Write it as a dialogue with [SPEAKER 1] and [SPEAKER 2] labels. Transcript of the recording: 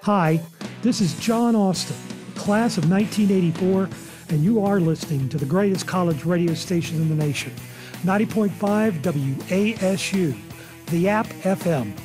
[SPEAKER 1] Hi, this is John Austin, class of 1984, and you are listening to the greatest college radio station in the nation, 90.5 WASU, the App FM.